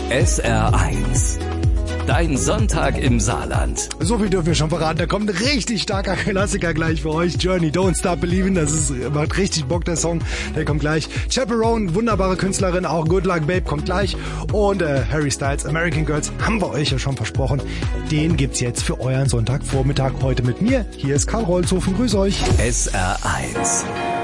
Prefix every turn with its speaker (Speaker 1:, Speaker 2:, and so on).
Speaker 1: SR1. Dein Sonntag im Saarland.
Speaker 2: So viel dürfen wir schon verraten. Da kommt ein richtig starker Klassiker gleich für euch. Journey, Don't Stop Believing. Macht richtig Bock, der Song. Der kommt gleich. Chaperone, wunderbare Künstlerin. Auch Good Luck Babe kommt gleich. Und Harry Styles, American Girls, haben wir euch ja schon versprochen. Den gibt's jetzt für euren Sonntagvormittag heute mit mir. Hier ist Karl Rolzhofen. Grüß euch.
Speaker 1: SR1.